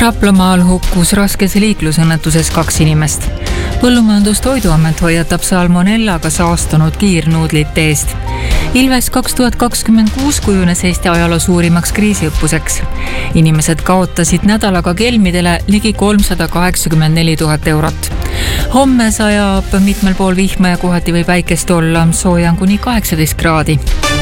Raplamaal hukkus raskes liiklusõnnetuses 2 inimest. Põllumajandustoiduamet hoiatab salmonellaga saastunud kiirnuudlite eest. Ilves 2026 kujunes Eesti ajaloo suurimaks kriisiõppuseks. Inimesed kaotasid nädalaga kelmidele ligi 384 000 eurot. Homme sajab mitmel pool vihma ja kohati võib väikest olla, sooja kuni 18 kraadi.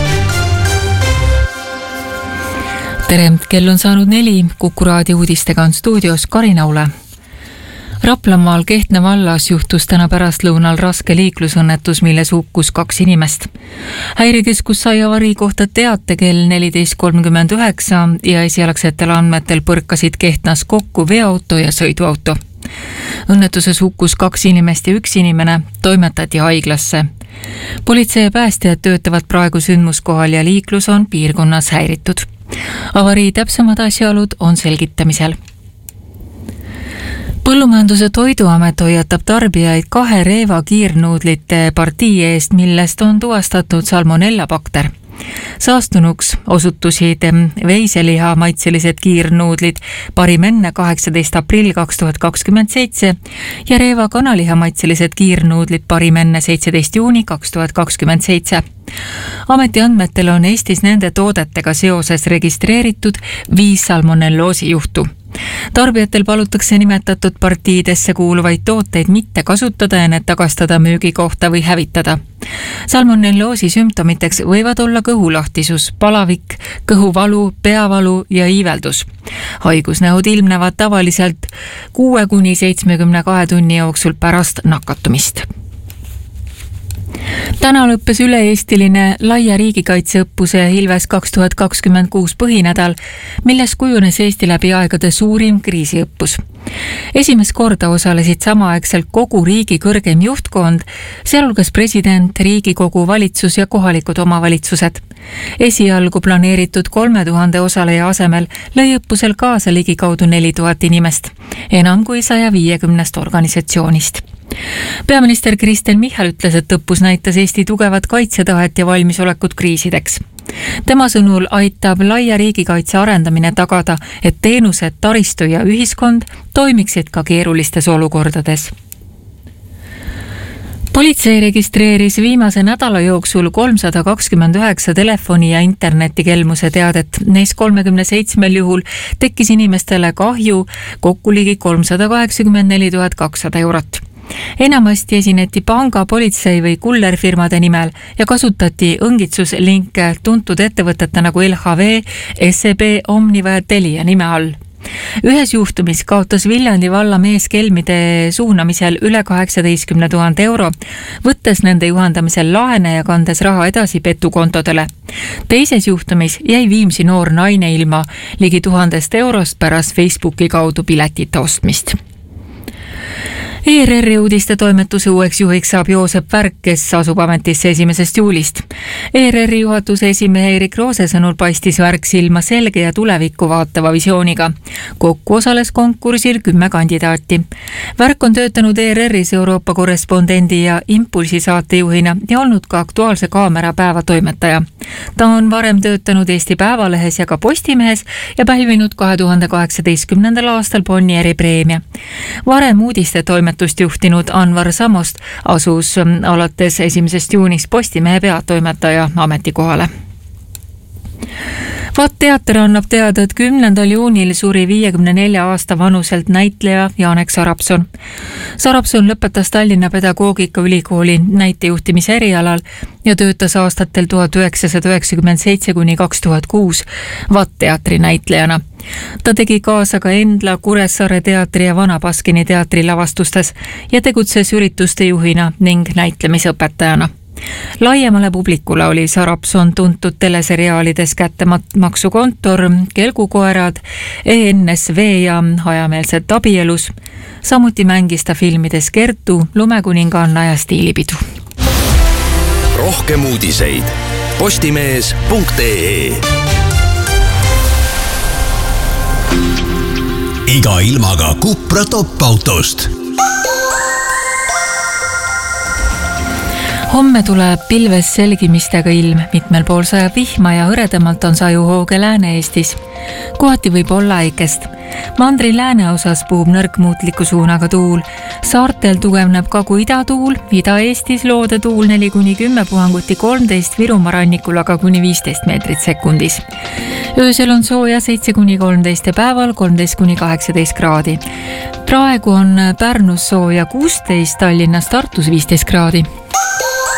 Tere, kell on saanud 4, Kuku raadio uudistega on stuudios Karin Aule. Raplamaal Kehtna vallas juhtus täna pärastlõunal raske liiklusõnnetus, milles hukkus 2 inimest. Häirekeskus sai avarii kohta teate kell 14.39 ja esialgsetel andmetel põrkasid Kehtnas kokku veoauto ja sõiduauto. Õnnetuses hukkus 2 inimest ja 1 inimene toimetati haiglasse. Politsei ja päästjad töötavad praegu sündmuskohal ja liiklus on piirkonnas häiritud. Avarii täpsemad asjaolud on selgitamisel. Põllumajanduse toiduamet hoiatab tarbijaid 2 reeva kiirnuudlite partii eest, millest on tuvastatud salmonellabakter. Saastunuks osutusid veiseliha maitselised kiirnuudlid parim enne 18. aprill 2027 ja reeva kanaliha maitselised kiirnuudlid parim enne 17. juuni 2027. Ameti andmetel on Eestis nende toodetega seoses registreeritud 5 salmonelloosi juhtu. Tarbijatel palutakse nimetatud partiidesse kuuluvaid tooteid mitte kasutada ja need tagastada müügikohta või hävitada. Salmonelloosi sümptomiteks võivad olla kõhulahtisus, palavik, kõhuvalu, peavalu ja iiveldus. Haigusnähud ilmnevad tavaliselt 6–72 tunni jooksul pärast nakatumist. Täna lõppes üle-eestiline laia riigikaitseõppuse Ilves 2026 põhinädal, milles kujunes Eesti läbi aegade suurim kriisiõppus. Esimest korda osalesid samaaegselt kogu riigi kõrgem juhtkond, sealhulgas president, Riigikogu, valitsus ja kohalikud omavalitsused. Esialgu planeeritud 3000 osaleja asemel lõi õppusel kaasa ligikaudu 4000 inimest, enam kui 150 organisatsioonist. Peaminister Kristen Michal ütles, et õppus näitas Eesti tugevat kaitsetahet ja valmisolekut kriisideks. Tema sõnul aitab laia riigikaitse arendamine tagada, et teenused, taristu ja ühiskond toimiksid ka keerulistes olukordades. Politsei registreeris viimase nädala jooksul 329 telefoni- ja internetikelmuse teadet. Neis 37 juhul tekkis inimestele kahju kokku ligi 384 200 eurot. Enamasti esineti panga, politsei või kullerfirmade nimel ja kasutati õngitsuslinke tuntud ettevõtete nagu LHV, SEB, Omniva ja Telia nime all. Ühes juhtumis kaotas Viljandi valla mees kelmide suunamisel üle 18 000 euro, võttes nende juhendamisel laene ja kandes raha edasi petukontodele. Teises juhtumis jäi Viimsi noor naine ilma ligi 1000 eurost pärast Facebooki kaudu piletite ostmist. ERR-i uudistetoimetuse uueks juhiks saab Joosep Värk, kes asub ametisse 1. juulist. ERR-i juhatuse esimehe Erik Roose sõnul paistis Värk silma selge ja tulevikku vaatava visiooniga. Kokku osales konkursil 10 kandidaati. Värk on töötanud ERR-is Euroopa korrespondendi ja Impulsi saatejuhina ja olnud ka Aktuaalse kaamera päeva toimetaja. Ta on varem töötanud Eesti Päevalehes ja ka Postimehes ja pälvinud 2018. aastal Bonnieri preemia. Varem uudistetoimetust juhtinud Anvar Samost asus alates 1. juunist Postimehe peatoimetaja ametikohale. VAT teater annab teada, et 10. juunil suri 54 aasta vanuselt näitleja Janek Sarapson. Sarapson lõpetas Tallinna Pedagoogikaülikooli näitejuhtimise erialal ja töötas aastatel 1997–2006 VAT teatri näitlejana. Ta tegi kaasa ka Endla, Kuressaare teatri ja Vana Baskini teatri lavastustes ja tegutses ürituste juhina ning näitlemisõpetajana. Laiemale publikule oli Sarapson tuntud teleseriaalides Kättemaksukontor, Kelgukoerad, ENSV ja Hajameelset abielus. Samuti mängis ta filmides Kertu, Lumekuninganna ja Stiilipidu. Rohkem uudiseid postimees.ee. Iga ilmaga Cupra top-autost. Homme tuleb pilves selgimistega ilm, mitmel pool sajab vihma ja hõredamalt on sajuhooge Lääne-Eestis. Kohati võib olla äikest. Mandri lääneosas puhub nõrkmuutliku suunaga tuul. Saartel tugevneb Kagu-ida tuul, Ida-Eestis loode tuul 4-10 puhanguti 13, Virumaa rannikul aga kuni 15 meetrit sekundis. Öösel on sooja 7-13 ja päeval 13-18 kraadi. Praegu on Pärnus sooja 16, Tallinnas, Tartus 15 kraadi.